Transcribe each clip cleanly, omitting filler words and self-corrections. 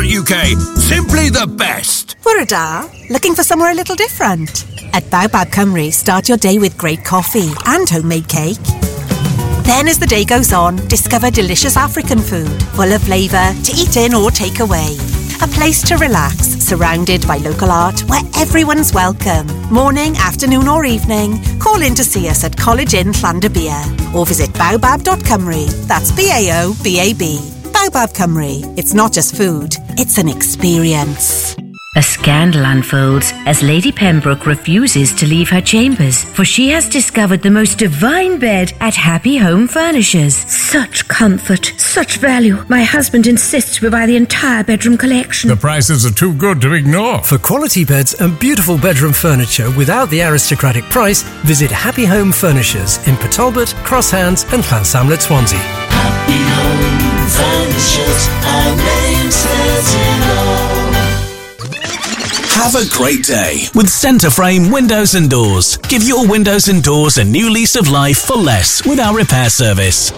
UK. Simply the best. Fwrda, looking for somewhere a little different? At Baobab Cymru, start your day with great coffee and homemade cake. Then as the day goes on, discover delicious African food, full of flavour, to eat in or take away. A place to relax, surrounded by local art where everyone's welcome. Morning, afternoon or evening, call in to see us at College Inn Llandybia or visit baobab.cymru. That's B-A-O-B-A-B. Baobab Cymru. It's not just food, it's an experience. A scandal unfolds as Lady Pembroke refuses to leave her chambers, for she has discovered the most divine bed at Happy Home Furnishers. Such comfort, such value. My husband insists we buy the entire bedroom collection. The prices are too good to ignore. For quality beds and beautiful bedroom furniture without the aristocratic price, visit Happy Home Furnishers in Port Crosshands and Llansamlet, Swansea. Happy Home Furnishers, our name says it all. Have a great day with Centreframe Windows and Doors. Give your windows and doors a new lease of life for less with our repair service.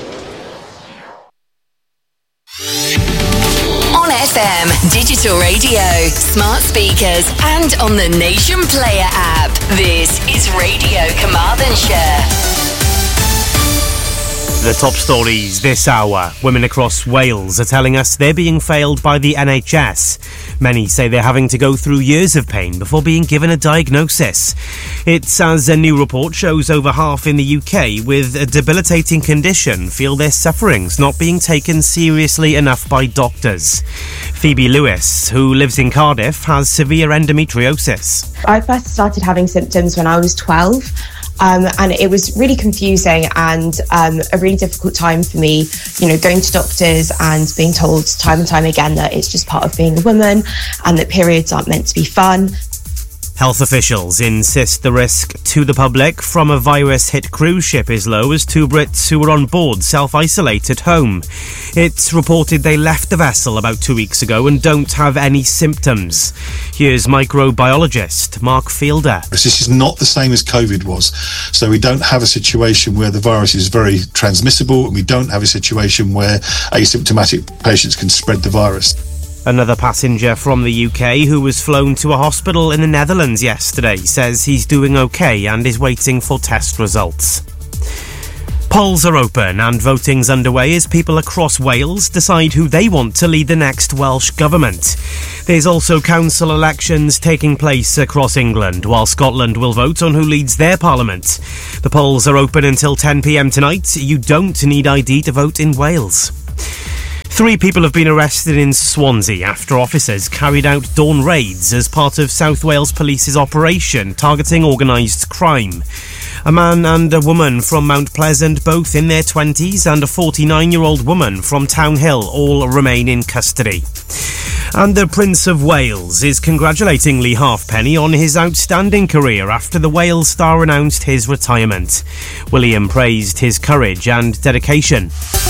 On FM, digital radio, smart speakers, and on the Nation Player app. This is Radio Carmarthenshire. The top stories this hour. Women across Wales are telling us they're being failed by the NHS. Many say they're having to go through years of pain before being given a diagnosis. It's as a new report shows over half in the UK with a debilitating condition feel their sufferings not being taken seriously enough by doctors. Phoebe Lewis, who lives in Cardiff, has severe endometriosis. I first started having symptoms when I was 12. And it was really confusing and a really difficult time for me, going to doctors and being told time and time again that it's just part of being a woman and that periods aren't meant to be fun. Health officials insist the risk to the public from a virus-hit cruise ship is low as 2 Brits who were on board self-isolate at home. It's reported they left the vessel about 2 weeks ago and don't have any symptoms. Here's microbiologist Mark Fielder. This is not the same as COVID was. So we don't have a situation where the virus is very transmissible, and we don't have a situation where asymptomatic patients can spread the virus. Another passenger from the UK who was flown to a hospital in the Netherlands yesterday says he's doing okay and is waiting for test results. Polls are open and voting's underway as people across Wales decide who they want to lead the next Welsh government. There's also council elections taking place across England, while Scotland will vote on who leads their parliament. The polls are open until 10 p.m. tonight. You don't need ID to vote in Wales. 3 people have been arrested in Swansea after officers carried out dawn raids as part of South Wales Police's operation targeting organised crime. A man and a woman from Mount Pleasant, both in their 20s, and a 49-year-old woman from Townhill all remain in custody. And the Prince of Wales is congratulating Lee Halfpenny on his outstanding career after the Wales star announced his retirement. William praised his courage and dedication.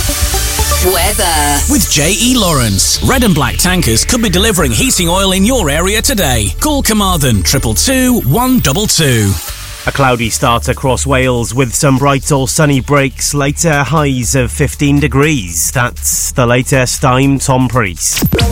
Weather. With J.E. Lawrence, Red and Black Tankers could be delivering heating oil in your area today. Call Carmarthen 222 122. A cloudy start across Wales with some bright or sunny breaks, later highs of 15 degrees. That's the latest. I'm Tom Priest.